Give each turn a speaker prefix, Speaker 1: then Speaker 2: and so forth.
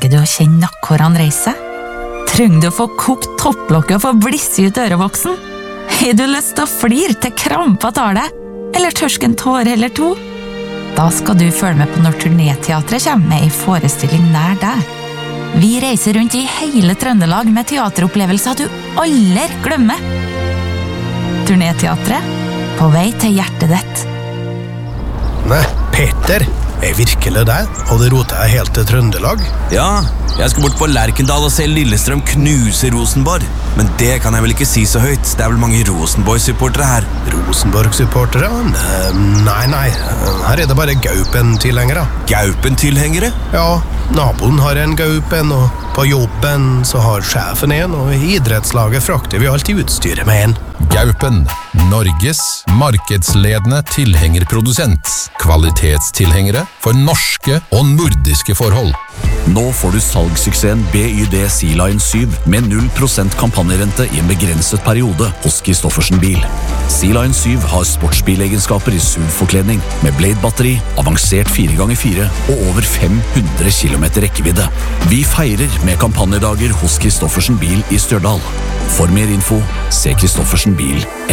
Speaker 1: Elsker du å kjenne nakkhårene reise? Trenger du å få kokt topplokket og få blisse ut ørevoksen? Har du lyst til å flire til krampa tar deg? Eller tørske en tåre eller to? Da skal du følge med på når Turnéteatret kommer med en forestilling nær deg. Vi reiser rundt i hele Trøndelag med teateropplevelser du aldri glemmer. Turnéteatret, på vei til hjertet ditt.
Speaker 2: Nei, Peter, virkelig det? Og det roter jeg helt til Trøndelag?
Speaker 3: Ja, jeg skal bort på Lerkendal og se Lillestrøm knuse Rosenborg. Men det kan jeg vel ikke si så høyt. Det vel mange Rosenborg-supportere her.
Speaker 2: Rosenborg-supportere? Nei. Her det bare Gaupen-tilhengere.
Speaker 3: Gaupen-tilhengere?
Speaker 2: Ja, naboen har en Gaupen, og på jobben så har sjefen en, og i idrettslaget frakter vi alltid utstyret med en.
Speaker 4: Gaupen, Norges markedsledende tilhengerprodusent. Kvalitetstilhengere for norske og nordiske forhold.
Speaker 5: Nå får du salgssuksessen BYD Sea-Line 7 med 0% kampanjerente i en begrenset periode hos Kristoffersen Bil. Sea-Line 7 har sportsbilegenskaper i SUV-forkledning med Blade-batteri, avansert 4x4 og over 500 km rekkevidde. Vi feirer med kampanjedager hos Kristoffersen Bil i Stjørdal. For mer info, se kristoffersenbil.no.